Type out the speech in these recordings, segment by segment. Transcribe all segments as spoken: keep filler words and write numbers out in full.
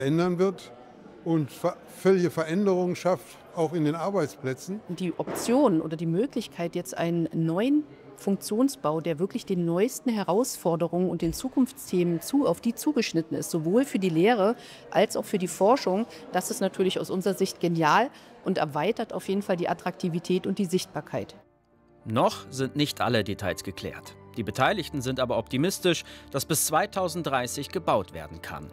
ändern wird und völlige Veränderungen schafft, auch in den Arbeitsplätzen. Die Option oder die Möglichkeit, jetzt einen neuen Funktionsbau, der wirklich den neuesten Herausforderungen und den Zukunftsthemen zu, auf die zugeschnitten ist, sowohl für die Lehre als auch für die Forschung, das ist natürlich aus unserer Sicht genial und erweitert auf jeden Fall die Attraktivität und die Sichtbarkeit. Noch sind nicht alle Details geklärt. Die Beteiligten sind aber optimistisch, dass bis zweitausenddreißig gebaut werden kann.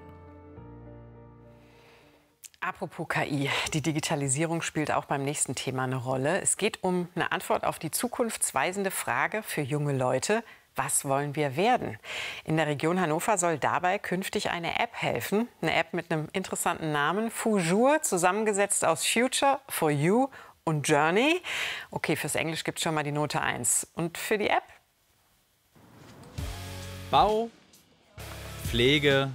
Apropos K I, die Digitalisierung spielt auch beim nächsten Thema eine Rolle. Es geht um eine Antwort auf die zukunftsweisende Frage für junge Leute: Was wollen wir werden? In der Region Hannover soll dabei künftig eine App helfen. Eine App mit einem interessanten Namen, Fujour, zusammengesetzt aus Future, For You und Journey. Okay, fürs Englisch gibt es schon mal die Note eins. Und für die App? Bau, Pflege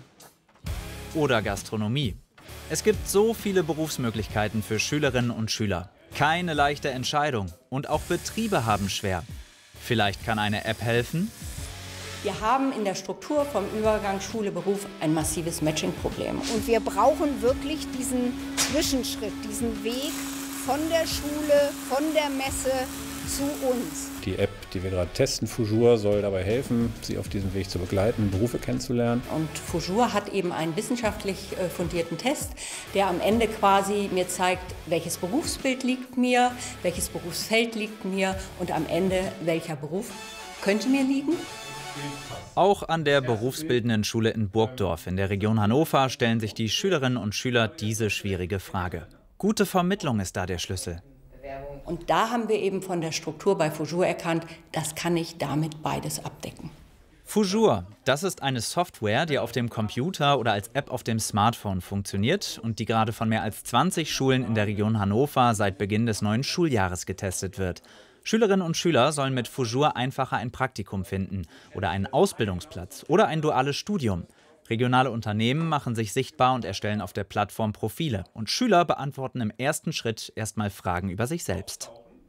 oder Gastronomie. Es gibt so viele Berufsmöglichkeiten für Schülerinnen und Schüler. Keine leichte Entscheidung und auch Betriebe haben schwer. Vielleicht kann eine App helfen? Wir haben in der Struktur vom Übergang Schule-Beruf ein massives Matching-Problem. Und wir brauchen wirklich diesen Zwischenschritt, diesen Weg von der Schule, von der Messe zu uns. Die App, die wir gerade testen, Fujour, soll dabei helfen, Sie auf diesem Weg zu begleiten, Berufe kennenzulernen. Und Fujour hat eben einen wissenschaftlich fundierten Test, der am Ende quasi mir zeigt, welches Berufsbild liegt mir, welches Berufsfeld liegt mir und am Ende welcher Beruf könnte mir liegen. Auch an der berufsbildenden Schule in Burgdorf in der Region Hannover stellen sich die Schülerinnen und Schüler diese schwierige Frage. Gute Vermittlung ist da der Schlüssel. Und da haben wir eben von der Struktur bei Fujour erkannt, das kann ich damit beides abdecken. Fujour, das ist eine Software, die auf dem Computer oder als App auf dem Smartphone funktioniert und die gerade von mehr als zwanzig Schulen in der Region Hannover seit Beginn des neuen Schuljahres getestet wird. Schülerinnen und Schüler sollen mit Fujour einfacher ein Praktikum finden oder einen Ausbildungsplatz oder ein duales Studium. Regionale Unternehmen machen sich sichtbar und erstellen auf der Plattform Profile. Und Schüler beantworten im ersten Schritt erstmal Fragen über sich selbst.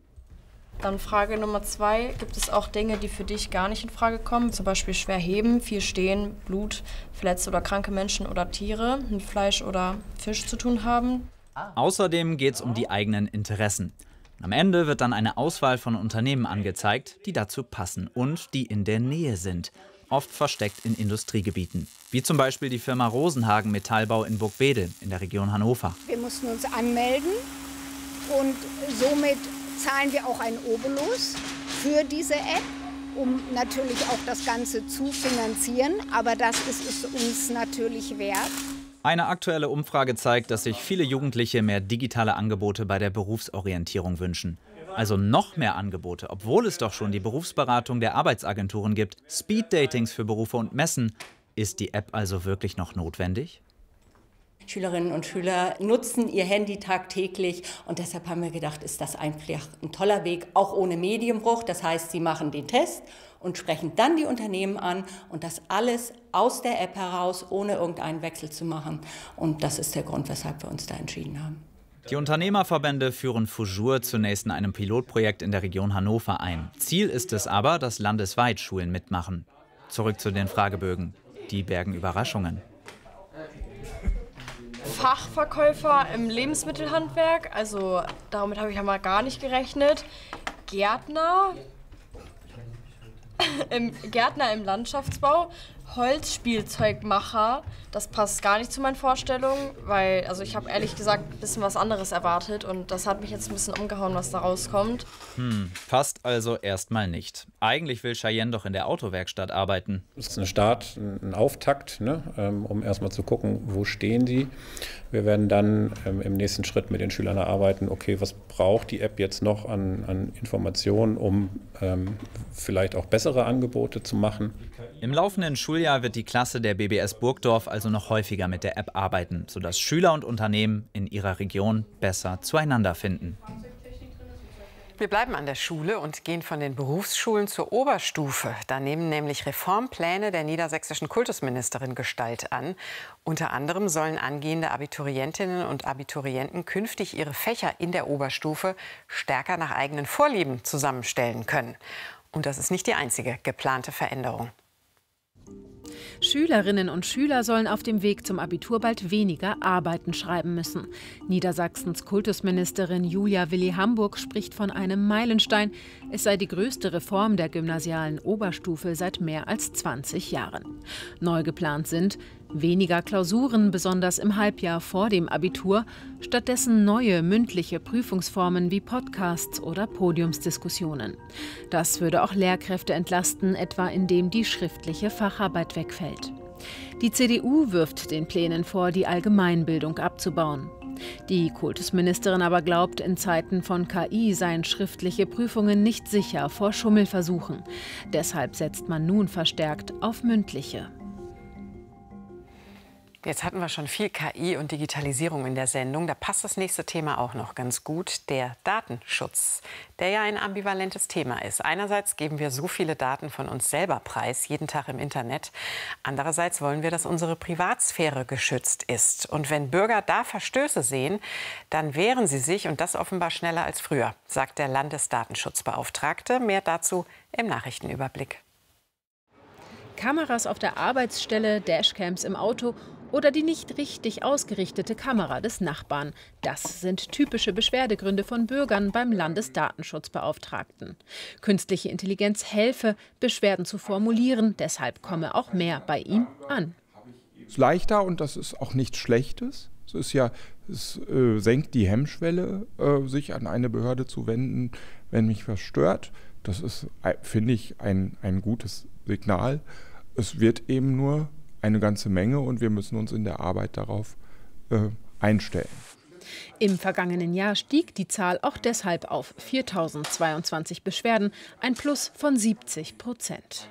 Dann Frage Nummer zwei: Gibt es auch Dinge, die für dich gar nicht in Frage kommen? Zum Beispiel schwer heben, viel stehen, Blut, verletzte oder kranke Menschen oder Tiere mit Fleisch oder Fisch zu tun haben. Außerdem geht es um die eigenen Interessen. Am Ende wird dann eine Auswahl von Unternehmen angezeigt, die dazu passen und die in der Nähe sind. Oft versteckt in Industriegebieten. Wie zum Beispiel die Firma Rosenhagen Metallbau in Burgbedel in der Region Hannover. Wir mussten uns anmelden und somit zahlen wir auch einen Obolus für diese App, um natürlich auch das Ganze zu finanzieren. Aber das ist es uns natürlich wert. Eine aktuelle Umfrage zeigt, dass sich viele Jugendliche mehr digitale Angebote bei der Berufsorientierung wünschen. Also noch mehr Angebote, obwohl es doch schon die Berufsberatung der Arbeitsagenturen gibt. Speed-Datings für Berufe und Messen. Ist die App also wirklich noch notwendig? Schülerinnen und Schüler nutzen ihr Handy tagtäglich und deshalb haben wir gedacht, ist das einfach ein toller Weg, auch ohne Medienbruch. Das heißt, sie machen den Test und sprechen dann die Unternehmen an und das alles aus der App heraus, ohne irgendeinen Wechsel zu machen. Und das ist der Grund, weshalb wir uns da entschieden haben. Die Unternehmerverbände führen Fujour zunächst in einem Pilotprojekt in der Region Hannover ein. Ziel ist es aber, dass landesweit Schulen mitmachen. Zurück zu den Fragebögen. Die bergen Überraschungen. Fachverkäufer im Lebensmittelhandwerk, also damit habe ich ja mal gar nicht gerechnet. Gärtner, im, Gärtner im Landschaftsbau, Holzspielzeugmacher, das passt gar nicht zu meinen Vorstellungen, weil also ich habe ehrlich gesagt ein bisschen was anderes erwartet und das hat mich jetzt ein bisschen umgehauen, was da rauskommt. Hm, passt also erstmal nicht. Eigentlich will Cheyenne doch in der Autowerkstatt arbeiten. Das ist ein Start, ein Auftakt, ne, um erstmal zu gucken, wo stehen die. Wir werden dann ähm, im nächsten Schritt mit den Schülern erarbeiten, okay, was braucht die App jetzt noch an, an Informationen, um ähm, vielleicht auch bessere Angebote zu machen. Im laufenden Schuljahr wird die Klasse der B B S Burgdorf also noch häufiger mit der App arbeiten, sodass Schüler und Unternehmen in ihrer Region besser zueinander finden. Wir bleiben an der Schule und gehen von den Berufsschulen zur Oberstufe. Da nehmen nämlich Reformpläne der niedersächsischen Kultusministerin Gestalt an. Unter anderem sollen angehende Abiturientinnen und Abiturienten künftig ihre Fächer in der Oberstufe stärker nach eigenen Vorlieben zusammenstellen können. Und das ist nicht die einzige geplante Veränderung. Schülerinnen und Schüler sollen auf dem Weg zum Abitur bald weniger Arbeiten schreiben müssen. Niedersachsens Kultusministerin Julia Willi-Hamburg spricht von einem Meilenstein. Es sei die größte Reform der gymnasialen Oberstufe seit mehr als zwanzig Jahren. Neu geplant sind weniger Klausuren, besonders im Halbjahr vor dem Abitur, stattdessen neue mündliche Prüfungsformen wie Podcasts oder Podiumsdiskussionen. Das würde auch Lehrkräfte entlasten, etwa indem die schriftliche Facharbeit wegfällt. Die C D U wirft den Plänen vor, die Allgemeinbildung abzubauen. Die Kultusministerin aber glaubt, in Zeiten von K I seien schriftliche Prüfungen nicht sicher vor Schummelversuchen. Deshalb setzt man nun verstärkt auf mündliche. Jetzt hatten wir schon viel K I und Digitalisierung in der Sendung. Da passt das nächste Thema auch noch ganz gut, der Datenschutz, der ja ein ambivalentes Thema ist. Einerseits geben wir so viele Daten von uns selber preis, jeden Tag im Internet. Andererseits wollen wir, dass unsere Privatsphäre geschützt ist. Und wenn Bürger da Verstöße sehen, dann wehren sie sich, und das offenbar schneller als früher, sagt der Landesdatenschutzbeauftragte. Mehr dazu im Nachrichtenüberblick. Kameras auf der Arbeitsstelle, Dashcams im Auto oder die nicht richtig ausgerichtete Kamera des Nachbarn. Das sind typische Beschwerdegründe von Bürgern beim Landesdatenschutzbeauftragten. Künstliche Intelligenz helfe, Beschwerden zu formulieren, deshalb komme auch mehr bei ihm an. Es ist leichter und das ist auch nichts Schlechtes. Es ist ja, es äh, senkt die Hemmschwelle, äh, sich an eine Behörde zu wenden, wenn mich was stört. Das ist, finde ich, ein, ein gutes Signal. Es wird eben nur eine ganze Menge und wir müssen uns in der Arbeit darauf äh, einstellen. Im vergangenen Jahr stieg die Zahl auch deshalb auf viertausendzweiundzwanzig Beschwerden, ein Plus von siebzig Prozent.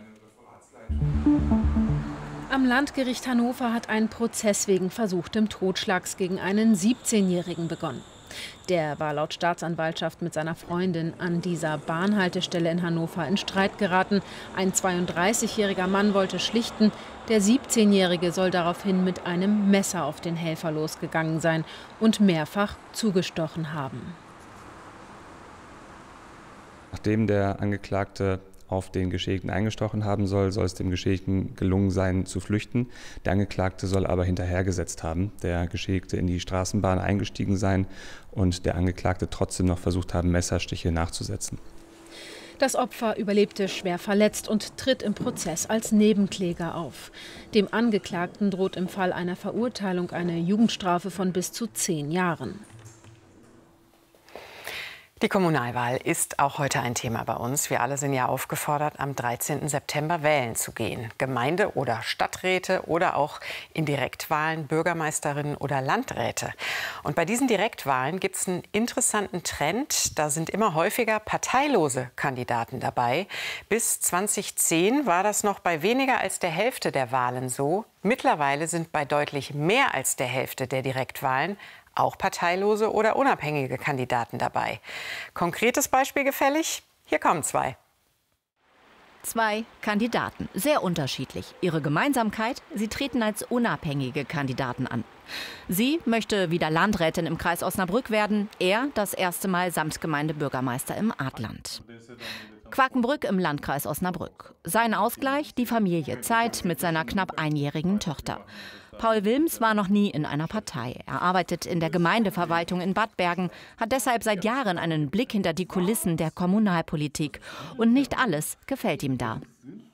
Am Landgericht Hannover hat ein Prozess wegen versuchtem Totschlags gegen einen siebzehnjährigen begonnen. Der war laut Staatsanwaltschaft mit seiner Freundin an dieser Bahnhaltestelle in Hannover in Streit geraten. Ein zweiunddreißigjähriger Mann wollte schlichten. Der siebzehnjährige soll daraufhin mit einem Messer auf den Helfer losgegangen sein und mehrfach zugestochen haben. Nachdem der Angeklagte auf den Geschädigten eingestochen haben soll, soll es dem Geschädigten gelungen sein, zu flüchten. Der Angeklagte soll aber hinterhergesetzt haben. Der Geschädigte in die Straßenbahn eingestiegen sein und der Angeklagte trotzdem noch versucht haben, Messerstiche nachzusetzen. Das Opfer überlebte schwer verletzt und tritt im Prozess als Nebenkläger auf. Dem Angeklagten droht im Fall einer Verurteilung eine Jugendstrafe von bis zu zehn Jahren. Die Kommunalwahl ist auch heute ein Thema bei uns. Wir alle sind ja aufgefordert, am dreizehnten September wählen zu gehen. Gemeinde- oder Stadträte oder auch in Direktwahlen Bürgermeisterinnen oder Landräte. Und bei diesen Direktwahlen gibt es einen interessanten Trend. Da sind immer häufiger parteilose Kandidaten dabei. Bis zweitausendzehn war das noch bei weniger als der Hälfte der Wahlen so. Mittlerweile sind bei deutlich mehr als der Hälfte der Direktwahlen auch parteilose oder unabhängige Kandidaten dabei. Konkretes Beispiel gefällig? Hier kommen zwei. Zwei Kandidaten, sehr unterschiedlich. Ihre Gemeinsamkeit, sie treten als unabhängige Kandidaten an. Sie möchte wieder Landrätin im Kreis Osnabrück werden, er das erste Mal Samtgemeindebürgermeister im Adland. Quakenbrück im Landkreis Osnabrück. Sein Ausgleich, die Familie, Zeit mit seiner knapp einjährigen Tochter. Paul Wilms war noch nie in einer Partei. Er arbeitet in der Gemeindeverwaltung in Bad Bergen, hat deshalb seit Jahren einen Blick hinter die Kulissen der Kommunalpolitik. Und nicht alles gefällt ihm da.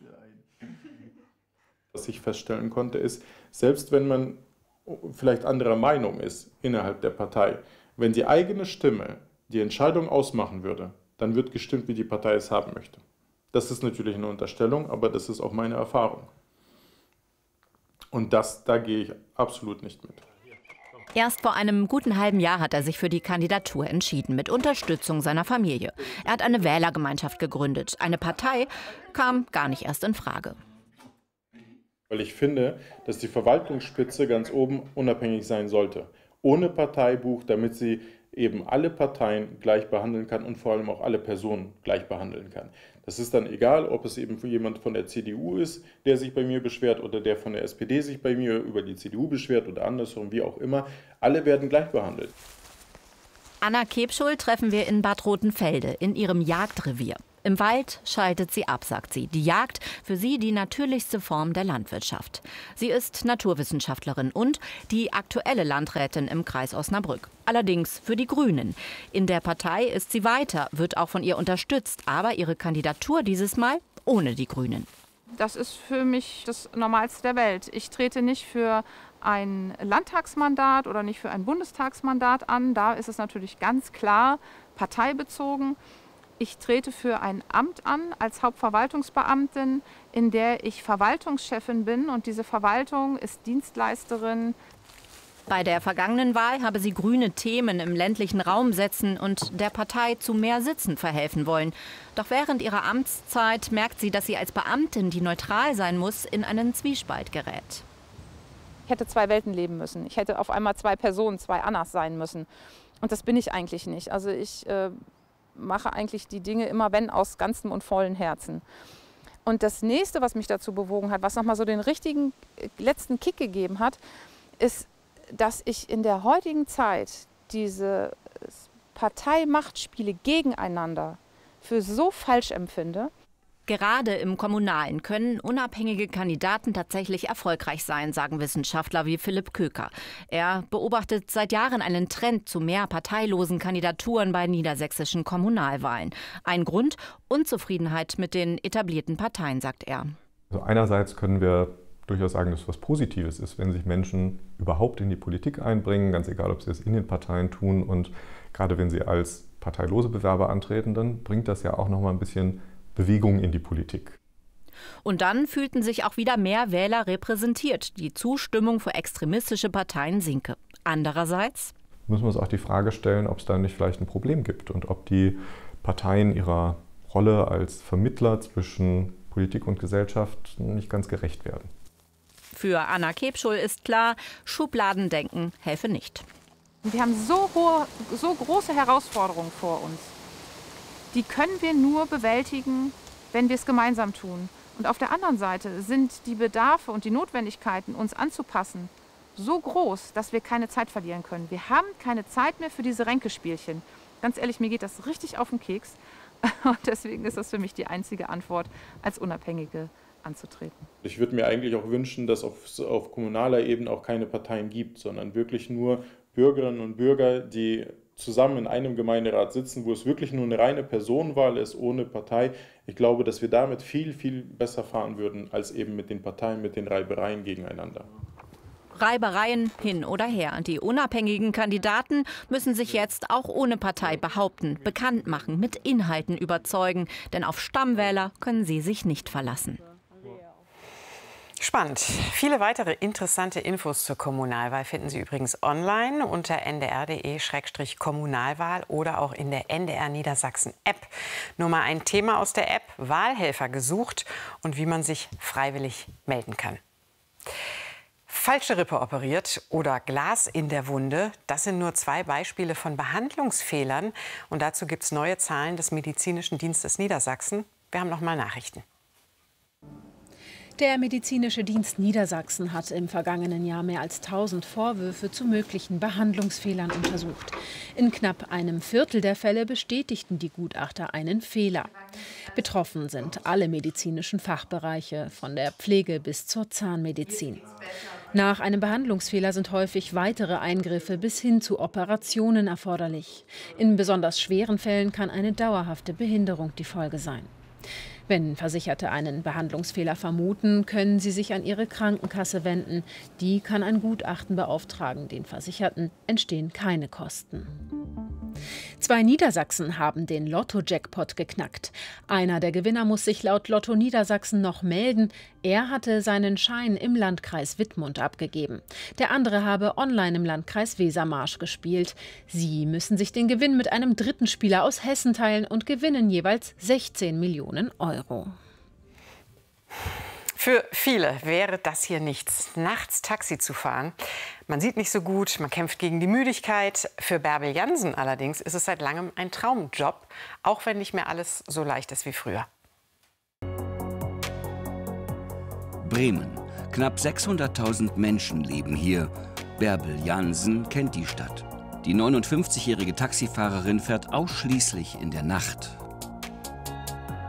Was ich feststellen konnte, ist, selbst wenn man vielleicht anderer Meinung ist innerhalb der Partei, wenn die eigene Stimme die Entscheidung ausmachen würde, dann wird gestimmt, wie die Partei es haben möchte. Das ist natürlich eine Unterstellung, aber das ist auch meine Erfahrung. Und das, da gehe ich absolut nicht mit. Erst vor einem guten halben Jahr hat er sich für die Kandidatur entschieden, mit Unterstützung seiner Familie. Er hat eine Wählergemeinschaft gegründet. Eine Partei kam gar nicht erst in Frage. Weil ich finde, dass die Verwaltungsspitze ganz oben unabhängig sein sollte. Ohne Parteibuch, damit sie eben alle Parteien gleich behandeln kann und vor allem auch alle Personen gleich behandeln kann. Das ist dann egal, ob es eben jemand von der C D U ist, der sich bei mir beschwert oder der von der S P D sich bei mir über die C D U beschwert oder andersrum, wie auch immer. Alle werden gleich behandelt. Anna Kebschul treffen wir in Bad Rotenfelde in ihrem Jagdrevier. Im Wald schaltet sie ab, sagt sie. Die Jagd für sie die natürlichste Form der Landwirtschaft. Sie ist Naturwissenschaftlerin und die aktuelle Landrätin im Kreis Osnabrück. Allerdings für die Grünen. In der Partei ist sie weiter, wird auch von ihr unterstützt. Aber ihre Kandidatur dieses Mal ohne die Grünen. Das ist für mich das Normalste der Welt. Ich trete nicht für ein Landtagsmandat oder nicht für ein Bundestagsmandat an. Da ist es natürlich ganz klar parteibezogen. Ich trete für ein Amt an als Hauptverwaltungsbeamtin, in der ich Verwaltungschefin bin. Und diese Verwaltung ist Dienstleisterin. Bei der vergangenen Wahl habe sie grüne Themen im ländlichen Raum setzen und der Partei zu mehr Sitzen verhelfen wollen. Doch während ihrer Amtszeit merkt sie, dass sie als Beamtin, die neutral sein muss, in einen Zwiespalt gerät. Ich hätte zwei Welten leben müssen. Ich hätte auf einmal zwei Personen, zwei Annas sein müssen. Und das bin ich eigentlich nicht. Also ich äh, mache eigentlich die Dinge immer, wenn, aus ganzem und vollen Herzen. Und das Nächste, was mich dazu bewogen hat, was nochmal so den richtigen letzten Kick gegeben hat, ist, dass ich in der heutigen Zeit diese Parteimachtspiele gegeneinander für so falsch empfinde. Gerade im Kommunalen können unabhängige Kandidaten tatsächlich erfolgreich sein, sagen Wissenschaftler wie Philipp Köker. Er beobachtet seit Jahren einen Trend zu mehr parteilosen Kandidaturen bei niedersächsischen Kommunalwahlen. Ein Grund: Unzufriedenheit mit den etablierten Parteien, sagt er. Also einerseits können wir durchaus sagen, dass es was Positives ist, wenn sich Menschen überhaupt in die Politik einbringen, ganz egal, ob sie es in den Parteien tun. Und gerade wenn sie als parteilose Bewerber antreten, dann bringt das ja auch noch mal ein bisschen Bewegung in die Politik. Und dann fühlten sich auch wieder mehr Wähler repräsentiert. Die Zustimmung für extremistische Parteien sinke. Andererseits müssen wir uns auch die Frage stellen, ob es da nicht vielleicht ein Problem gibt und ob die Parteien ihrer Rolle als Vermittler zwischen Politik und Gesellschaft nicht ganz gerecht werden. Für Anna Kebschul ist klar, Schubladendenken helfe nicht. Wir haben so hohe, so große Herausforderungen vor uns. Die können wir nur bewältigen, wenn wir es gemeinsam tun. Und auf der anderen Seite sind die Bedarfe und die Notwendigkeiten, uns anzupassen, so groß, dass wir keine Zeit verlieren können. Wir haben keine Zeit mehr für diese Ränkespielchen. Ganz ehrlich, mir geht das richtig auf den Keks. Und deswegen ist das für mich die einzige Antwort, als Unabhängige anzutreten. Ich würde mir eigentlich auch wünschen, dass es auf kommunaler Ebene auch keine Parteien gibt, sondern wirklich nur Bürgerinnen und Bürger, die zusammen in einem Gemeinderat sitzen, wo es wirklich nur eine reine Personenwahl ist, ohne Partei. Ich glaube, dass wir damit viel, viel besser fahren würden, als eben mit den Parteien, mit den Reibereien gegeneinander. Reibereien hin oder her. Die unabhängigen Kandidaten müssen sich jetzt auch ohne Partei behaupten, bekannt machen, mit Inhalten überzeugen. Denn auf Stammwähler können sie sich nicht verlassen. Spannend. Viele weitere interessante Infos zur Kommunalwahl finden Sie übrigens online unter n d r punkt d e Schrägstrich Kommunalwahl oder auch in der N D R Niedersachsen App. Nur mal ein Thema aus der App: Wahlhelfer gesucht und wie man sich freiwillig melden kann. Falsche Rippe operiert oder Glas in der Wunde, das sind nur zwei Beispiele von Behandlungsfehlern. Und dazu gibt es neue Zahlen des Medizinischen Dienstes Niedersachsen. Wir haben noch mal Nachrichten. Der Medizinische Dienst Niedersachsen hat im vergangenen Jahr mehr als tausend Vorwürfe zu möglichen Behandlungsfehlern untersucht. In knapp einem Viertel der Fälle bestätigten die Gutachter einen Fehler. Betroffen sind alle medizinischen Fachbereiche, von der Pflege bis zur Zahnmedizin. Nach einem Behandlungsfehler sind häufig weitere Eingriffe bis hin zu Operationen erforderlich. In besonders schweren Fällen kann eine dauerhafte Behinderung die Folge sein. Wenn Versicherte einen Behandlungsfehler vermuten, können sie sich an ihre Krankenkasse wenden. Die kann ein Gutachten beauftragen. Den Versicherten entstehen keine Kosten. Zwei Niedersachsen haben den Lotto-Jackpot geknackt. Einer der Gewinner muss sich laut Lotto Niedersachsen noch melden. Er hatte seinen Schein im Landkreis Wittmund abgegeben. Der andere habe online im Landkreis Wesermarsch gespielt. Sie müssen sich den Gewinn mit einem dritten Spieler aus Hessen teilen und gewinnen jeweils sechzehn Millionen Euro. Für viele wäre das hier nichts, nachts Taxi zu fahren. Man sieht nicht so gut, man kämpft gegen die Müdigkeit. Für Bärbel Jansen allerdings ist es seit langem ein Traumjob, auch wenn nicht mehr alles so leicht ist wie früher. Bremen. Knapp sechshunderttausend Menschen leben hier. Bärbel Jansen kennt die Stadt. Die neunundfünfzigjährige Taxifahrerin fährt ausschließlich in der Nacht.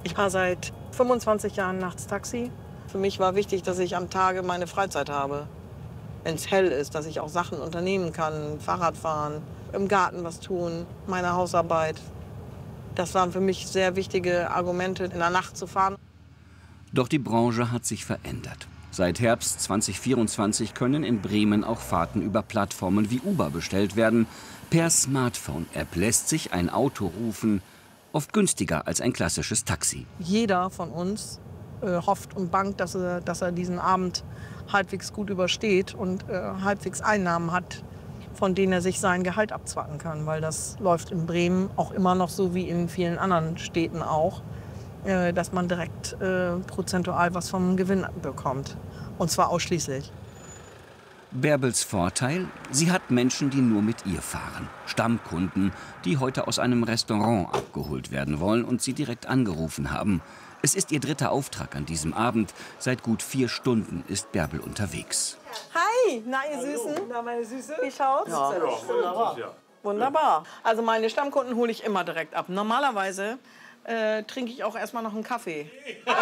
Ich fahre seit fünfundzwanzig Jahren nachts Taxi. Für mich war wichtig, dass ich am Tage meine Freizeit habe. Wenn es hell ist, dass ich auch Sachen unternehmen kann, Fahrrad fahren, im Garten was tun, meine Hausarbeit. Das waren für mich sehr wichtige Argumente, in der Nacht zu fahren. Doch die Branche hat sich verändert. Seit Herbst zweitausendvierundzwanzig können in Bremen auch Fahrten über Plattformen wie Uber bestellt werden. Per Smartphone-App lässt sich ein Auto rufen, oft günstiger als ein klassisches Taxi. Jeder von uns äh, hofft und bangt, dass er, dass er diesen Abend halbwegs gut übersteht und äh, halbwegs Einnahmen hat, von denen er sich sein Gehalt abzwacken kann. Weil das läuft in Bremen auch immer noch so wie in vielen anderen Städten auch, äh, dass man direkt äh, prozentual was vom Gewinn bekommt. Und zwar ausschließlich. Bärbels Vorteil, sie hat Menschen, die nur mit ihr fahren. Stammkunden, die heute aus einem Restaurant abgeholt werden wollen und sie direkt angerufen haben. Es ist ihr dritter Auftrag an diesem Abend. Seit gut vier Stunden ist Bärbel unterwegs. Hi, na ihr Süßen. Na meine Süße. Wie schaut's? Ja, ja, wunderbar. Wunderbar. Also meine Stammkunden hole ich immer direkt ab. Normalerweise äh, trinke ich auch erstmal noch einen Kaffee.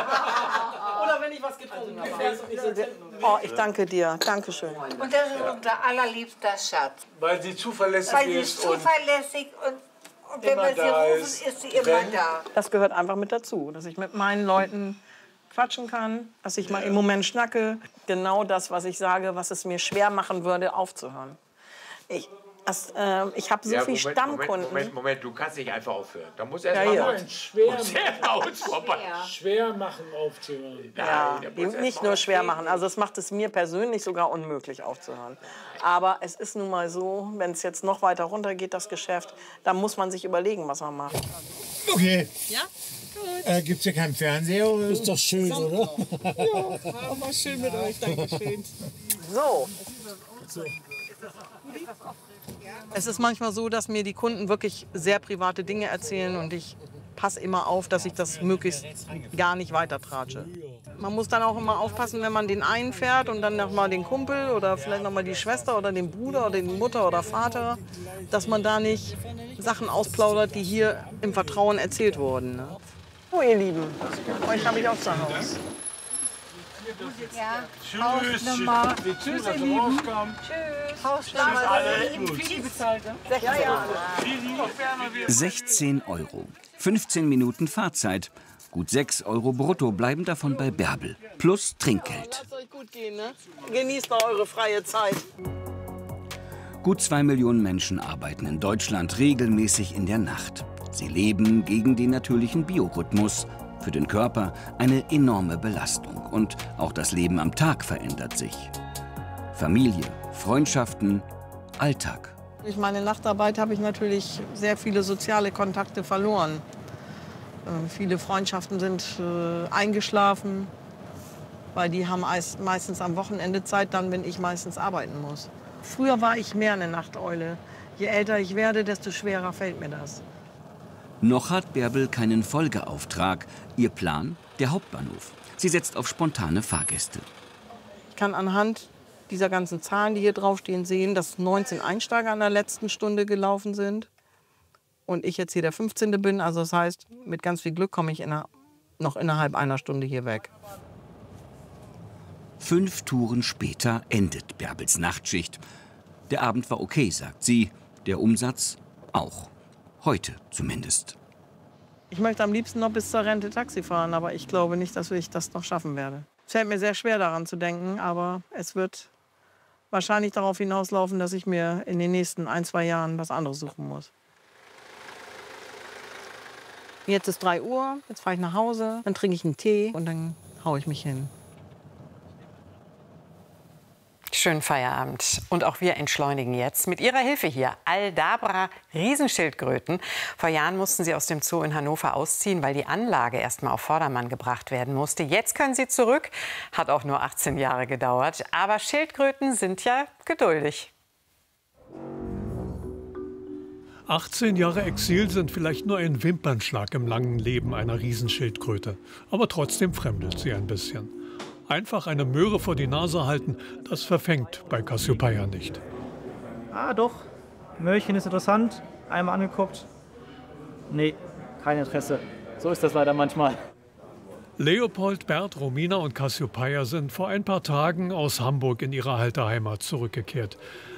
Oder wenn ich was getrunken habe. Oh, ich danke dir. Dankeschön. Und das ist unser allerliebster Schatz. Weil sie zuverlässig Weil sie ist. zuverlässig und, und wenn wir sie rufen, ist, ist sie immer da. Das gehört einfach mit dazu, dass ich mit meinen Leuten quatschen kann, dass ich mal im Moment schnacke. Genau das, was ich sage, was es mir schwer machen würde, aufzuhören. Ich, das, äh, ich habe so ja, viele Moment, Stammkunden. Moment, Moment, Moment, du kannst nicht einfach aufhören. Da muss erst Ja, mal ja. mal Schwer, vorbei. schwer machen aufzuhören. Ja, der muss eben nicht nur schwer machen. Also es macht es mir persönlich sogar unmöglich aufzuhören. Aber es ist nun mal so, wenn es jetzt noch weiter runter geht, das Geschäft, dann muss man sich überlegen, was man macht. Okay. Ja? Gut. Äh, gibt's hier keinen Fernseher? Oder? Ist doch schön, oder? Ja, war schön mit euch. Dankeschön. So. Es ist manchmal so, dass mir die Kunden wirklich sehr private Dinge erzählen und ich passe immer auf, dass ich das möglichst gar nicht weitertratsche. Man muss dann auch immer aufpassen, wenn man den einen fährt und dann noch mal den Kumpel oder vielleicht noch mal die Schwester oder den Bruder oder die Mutter oder Vater, dass man da nicht Sachen ausplaudert, die hier im Vertrauen erzählt wurden. Ne? Oh, ihr Lieben, euch habe ich auch zu Hause. Ja, Tschüss. Hausnummer. Tschüss, ihr Lieben. Tschüss. Hausnummer. Viel bezahlt, ne? Ja, ja. sechzehn Euro. fünfzehn Minuten Fahrzeit. Gut sechs Euro brutto bleiben davon bei Bärbel. Plus Trinkgeld. Lasst euch gut gehen, ne? Genießt mal eure freie Zeit. Gut zwei Millionen Menschen arbeiten in Deutschland regelmäßig in der Nacht. Sie leben gegen den natürlichen Biorhythmus. Für den Körper eine enorme Belastung. Und auch das Leben am Tag verändert sich. Familie, Freundschaften, Alltag. Durch meine Nachtarbeit habe ich natürlich sehr viele soziale Kontakte verloren. Äh, viele Freundschaften sind äh, eingeschlafen, weil die haben meistens am Wochenende Zeit, dann, wenn ich meistens arbeiten muss. Früher war ich mehr eine Nachteule. Je älter ich werde, desto schwerer fällt mir das. Noch hat Bärbel keinen Folgeauftrag. Ihr Plan? Der Hauptbahnhof. Sie setzt auf spontane Fahrgäste. Ich kann anhand dieser ganzen Zahlen, die hier draufstehen, sehen, dass neunzehn Einsteiger an der letzten Stunde gelaufen sind. Und ich jetzt hier der fünfzehnte bin. Also das heißt, mit ganz viel Glück komme ich in einer, noch innerhalb einer Stunde hier weg. Fünf Touren später endet Bärbels Nachtschicht. Der Abend war okay, sagt sie. Der Umsatz auch. Heute zumindest. Ich möchte am liebsten noch bis zur Rente Taxi fahren, aber ich glaube nicht, dass ich das noch schaffen werde. Es fällt mir sehr schwer, daran zu denken, aber es wird wahrscheinlich darauf hinauslaufen, dass ich mir in den nächsten ein, zwei Jahren was anderes suchen muss. Jetzt ist drei Uhr, jetzt fahre ich nach Hause, dann trinke ich einen Tee und dann haue ich mich hin. Schönen Feierabend. Und auch wir entschleunigen jetzt mit Ihrer Hilfe hier. Aldabra Riesenschildkröten. Vor Jahren mussten sie aus dem Zoo in Hannover ausziehen, weil die Anlage erst mal auf Vordermann gebracht werden musste. Jetzt können sie zurück. Hat auch nur achtzehn Jahre gedauert. Aber Schildkröten sind ja geduldig. achtzehn Jahre Exil sind vielleicht nur ein Wimpernschlag im langen Leben einer Riesenschildkröte. Aber trotzdem fremdelt sie ein bisschen. Einfach eine Möhre vor die Nase halten, das verfängt bei Cassiopeia nicht. Ah doch, Möhrchen ist interessant. Einmal angeguckt. Nee, kein Interesse. So ist das leider manchmal. Leopold, Bert, Romina und Cassiopeia sind vor ein paar Tagen aus Hamburg in ihre alte Heimat zurückgekehrt.